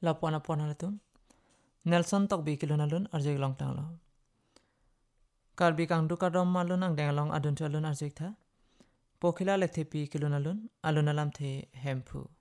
lapona pona latum Nelson tokbi kilunalun arjek long tanglo karbi kang duka dom malun ang dengalong adun chalun arjek tha pokhila lethepi kilunalun alunalam the hempu